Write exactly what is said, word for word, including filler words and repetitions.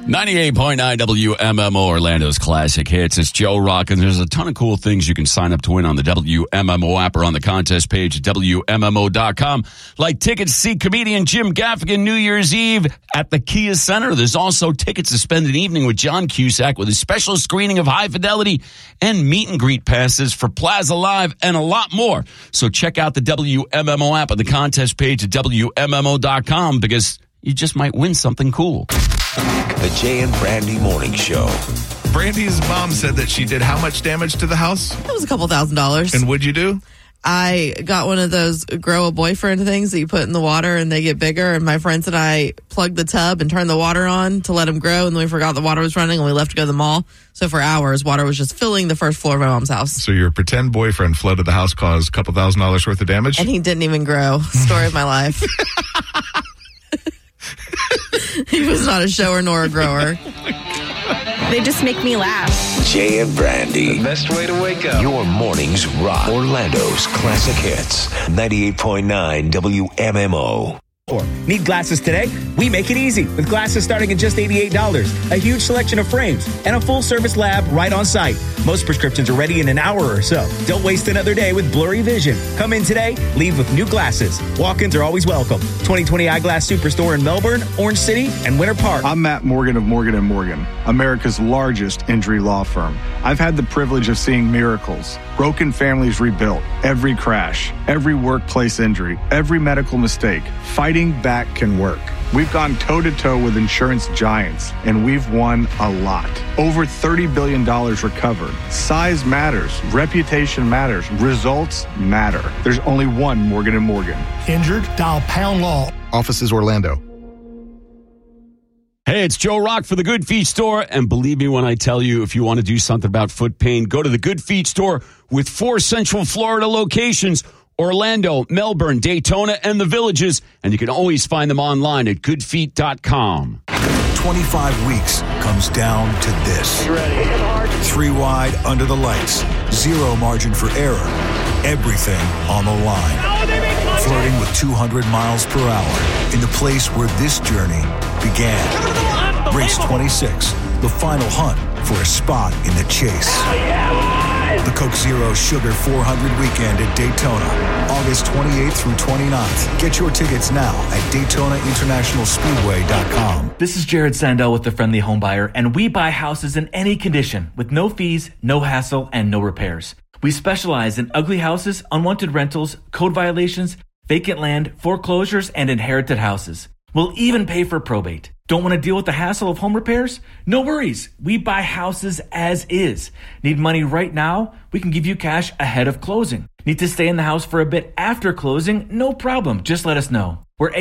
ninety-eight point nine W M M O, Orlando's classic hits. It's Joe Rock, and there's a ton of cool things you can sign up to win on the W M M O app or on the contest page at W M M O dot com. Like tickets to see comedian Jim Gaffigan New Year's Eve at the Kia Center. There's also tickets to spend an evening with John Cusack with a special screening of High Fidelity and meet and greet passes for Plaza Live and a lot more. So check out the W M M O app on the contest page at W M M O dot com because you just might win something cool. The Jay and Brandy Morning Show. Brandy's mom said that she did how much damage to the house? It was a couple thousand dollars. And what'd you do? I got one of those grow a boyfriend things that you put in the water and they get bigger. And my friends and I plugged the tub and turned the water on to let them grow. And then we forgot the water was running and we left to go to the mall. So for hours, water was just filling the first floor of my mom's house. So your pretend boyfriend flooded the house, caused a couple thousand dollars worth of damage? And he didn't even grow. Story of my life. He was not a shower nor a grower. They just make me laugh. Jay and Brandy. The best way to wake up. Your mornings rock. Orlando's classic hits. ninety-eight point nine W M M O. Need glasses today? We make it easy with glasses starting at just eighty-eight dollars. A huge selection of frames and a full-service lab right on site. Most prescriptions are ready in an hour or so. Don't waste another day with blurry vision. Come in today, leave with new glasses. Walk-ins are always welcome. twenty twenty Eyeglass Superstore in Melbourne, Orange City, and Winter Park. I'm Matt Morgan of Morgan and Morgan, America's largest injury law firm. I've had the privilege of seeing miracles, broken families rebuilt, every crash, every workplace injury, every medical mistake. Fighting back can work. We've gone toe-to-toe with insurance giants, and we've won a lot. Over thirty billion dollars recovered. Size matters. Reputation matters. Results matter. There's only one Morgan and Morgan. Injured? Dial Pound Law. Offices Orlando. Hey, it's Joe Rock for the Good Feet Store. And believe me when I tell you, if you want to do something about foot pain, go to the Good Feet Store with four Central Florida locations. Orlando, Melbourne, Daytona, and the Villages. And you can always find them online at good feet dot com. twenty-five weeks comes down to this. You ready? Three wide under the lights. Zero margin for error. Everything on the line. Flirting with two hundred miles per hour in the place where this journey began. Race twenty-six, the final hunt for a spot in the chase. The Coke Zero Sugar four hundred weekend at Daytona, August twenty-eighth through twenty-ninth. Get your tickets now at Daytona International Speedway dot com. This is Jared Sandell with The Friendly Home Buyer, and we buy houses in any condition with no fees, no hassle, and no repairs. We specialize in ugly houses, unwanted rentals, code violations, vacant land, foreclosures, and inherited houses. We'll even pay for probate. Don't want to deal with the hassle of home repairs? No worries. We buy houses as is. Need money right now? We can give you cash ahead of closing. Need to stay in the house for a bit after closing? No problem. Just let us know. We're